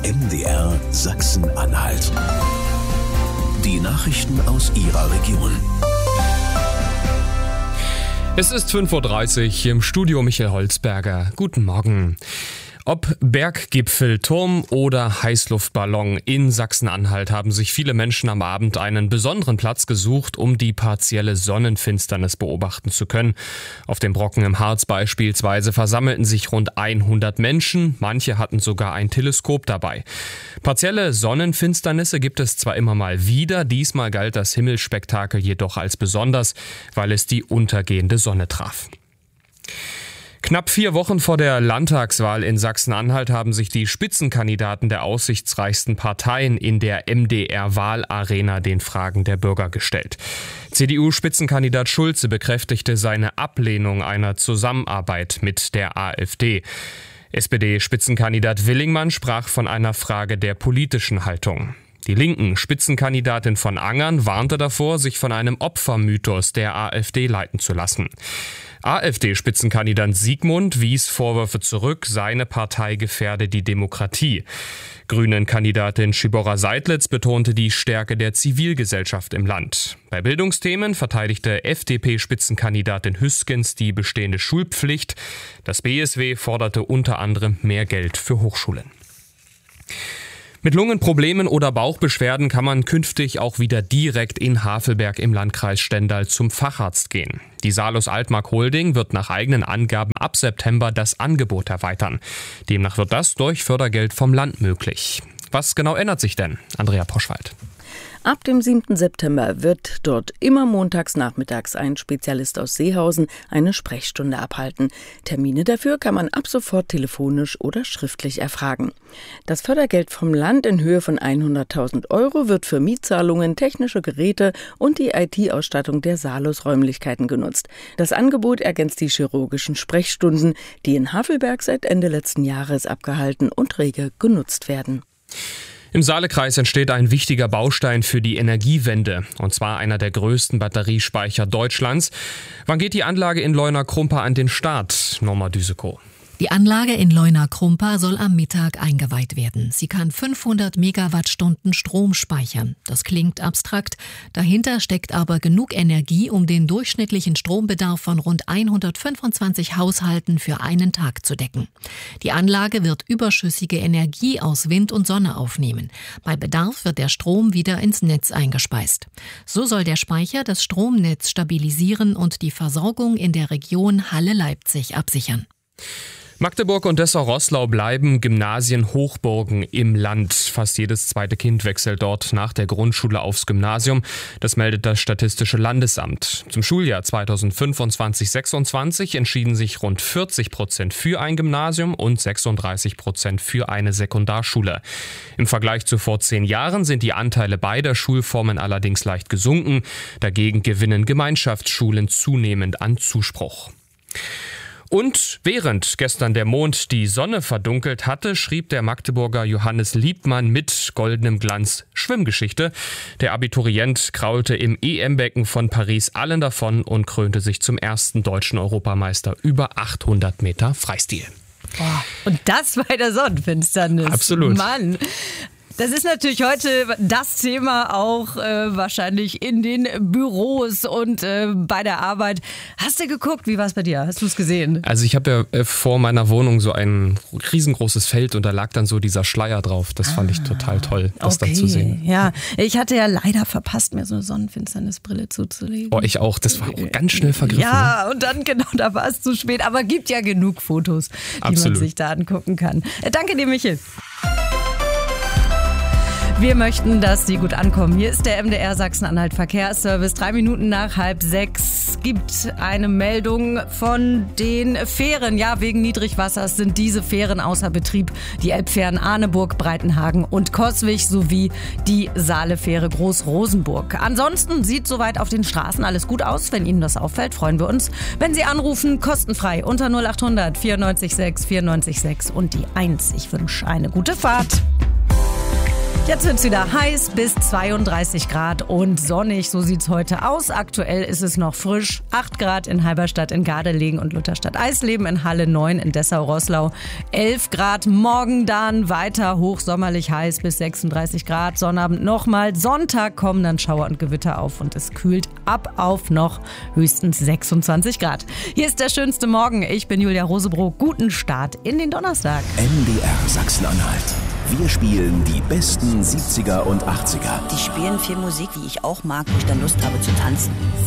MDR Sachsen-Anhalt. Die Nachrichten aus Ihrer Region. Es ist 5:30 Uhr, im Studio Michael Holzberger. Guten Morgen. Ob Berggipfel, Turm oder Heißluftballon, in Sachsen-Anhalt haben sich viele Menschen am Abend einen besonderen Platz gesucht, um die partielle Sonnenfinsternis beobachten zu können. Auf dem Brocken im Harz beispielsweise versammelten sich rund 100 Menschen, manche hatten sogar ein Teleskop dabei. Partielle Sonnenfinsternisse gibt es zwar immer mal wieder, diesmal galt das Himmelsspektakel jedoch als besonders, weil es die untergehende Sonne traf. Knapp 4 Wochen vor der Landtagswahl in Sachsen-Anhalt haben sich die Spitzenkandidaten der aussichtsreichsten Parteien in der MDR-Wahlarena den Fragen der Bürger gestellt. CDU-Spitzenkandidat Schulze bekräftigte seine Ablehnung einer Zusammenarbeit mit der AfD. SPD-Spitzenkandidat Willingmann sprach von einer Frage der politischen Haltung. Die linken Spitzenkandidatin von Angern warnte davor, sich von einem Opfermythos der AfD leiten zu lassen. AfD-Spitzenkandidat Siegmund wies Vorwürfe zurück, seine Partei gefährde die Demokratie. Grünen-Kandidatin Schibora Seidlitz betonte die Stärke der Zivilgesellschaft im Land. Bei Bildungsthemen verteidigte FDP-Spitzenkandidatin Hüskens die bestehende Schulpflicht. Das BSW forderte unter anderem mehr Geld für Hochschulen. Mit Lungenproblemen oder Bauchbeschwerden kann man künftig auch wieder direkt in Havelberg im Landkreis Stendal zum Facharzt gehen. Die Salus Altmark Holding wird nach eigenen Angaben ab September das Angebot erweitern. Demnach wird das durch Fördergeld vom Land möglich. Was genau ändert sich denn? Andrea Poschwald. Ab dem 7. September wird dort immer montags nachmittags ein Spezialist aus Seehausen eine Sprechstunde abhalten. Termine dafür kann man ab sofort telefonisch oder schriftlich erfragen. Das Fördergeld vom Land in Höhe von 100.000 € wird für Mietzahlungen, technische Geräte und die IT-Ausstattung der Salus-Räumlichkeiten genutzt. Das Angebot ergänzt die chirurgischen Sprechstunden, die in Havelberg seit Ende letzten Jahres abgehalten und rege genutzt werden. Im Saalekreis entsteht ein wichtiger Baustein für die Energiewende, und zwar einer der größten Batteriespeicher Deutschlands. Wann geht die Anlage in Leuna-Krumpa an den Start? Norma Düsekow. Die Anlage in Leuna-Krumpa soll am Mittag eingeweiht werden. Sie kann 500 Megawattstunden Strom speichern. Das klingt abstrakt. Dahinter steckt aber genug Energie, um den durchschnittlichen Strombedarf von rund 125 Haushalten für einen Tag zu decken. Die Anlage wird überschüssige Energie aus Wind und Sonne aufnehmen. Bei Bedarf wird der Strom wieder ins Netz eingespeist. So soll der Speicher das Stromnetz stabilisieren und die Versorgung in der Region Halle-Leipzig absichern. Magdeburg und Dessau-Roßlau bleiben Gymnasienhochburgen im Land. Fast jedes zweite Kind wechselt dort nach der Grundschule aufs Gymnasium. Das meldet das Statistische Landesamt. Zum Schuljahr 2025/26 entschieden sich rund 40% für ein Gymnasium und 36% für eine Sekundarschule. Im Vergleich zu vor 10 Jahren sind die Anteile beider Schulformen allerdings leicht gesunken. Dagegen gewinnen Gemeinschaftsschulen zunehmend an Zuspruch. Und während gestern der Mond die Sonne verdunkelt hatte, schrieb der Magdeburger Johannes Liebmann mit goldenem Glanz Schwimmgeschichte. Der Abiturient kraulte im EM-Becken von Paris allen davon und krönte sich zum ersten deutschen Europameister über 800 Meter Freistil. Oh, und das bei der Sonnenfinsternis. Absolut. Mann. Das ist natürlich heute das Thema auch wahrscheinlich in den Büros und bei der Arbeit. Hast du geguckt? Wie war es bei dir? Hast du es gesehen? Also ich habe ja vor meiner Wohnung so ein riesengroßes Feld und da lag dann so dieser Schleier drauf. Das fand ich total toll, das da zu sehen. Ja, ich hatte ja leider verpasst, mir so eine Sonnenfinsternisbrille zuzulegen. Oh, ich auch. Das war auch ganz schnell vergriffen. Ja, und dann genau, da war es zu spät. Aber gibt ja genug Fotos, die man sich da angucken kann. Danke dir, Michel. Wir möchten, dass Sie gut ankommen. Hier ist der MDR Sachsen-Anhalt Verkehrsservice. 3 Minuten nach 5:30 gibt eine Meldung von den Fähren. Ja, wegen Niedrigwassers sind diese Fähren außer Betrieb. Die Elbfähren Arneburg, Breitenhagen und Coswig sowie die Saalefähre Groß-Rosenburg. Ansonsten sieht soweit auf den Straßen alles gut aus. Wenn Ihnen das auffällt, freuen wir uns, wenn Sie anrufen, kostenfrei unter 0800 94 6 94 6 und die 1. Ich wünsche eine gute Fahrt. Jetzt wird's wieder heiß, bis 32 Grad und sonnig. So sieht's heute aus. Aktuell ist es noch frisch. 8 Grad in Halberstadt, in Gardelegen und Lutherstadt Eisleben, in Halle 9, in Dessau-Roßlau 11 Grad. Morgen dann weiter hochsommerlich heiß bis 36 Grad. Sonnabend nochmal. Sonntag kommen dann Schauer und Gewitter auf und es kühlt ab auf noch höchstens 26 Grad. Hier ist der schönste Morgen. Ich bin Julia Rosebrock. Guten Start in den Donnerstag. MDR Sachsen-Anhalt. Wir spielen die besten 70er und 80er. Die spielen viel Musik, die ich auch mag, wo ich dann Lust habe zu tanzen.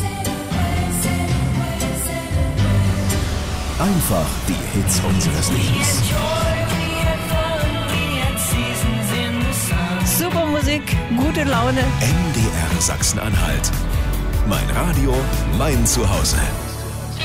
Einfach die Hits unseres Lebens. Super Musik, gute Laune. MDR Sachsen-Anhalt. Mein Radio, mein Zuhause.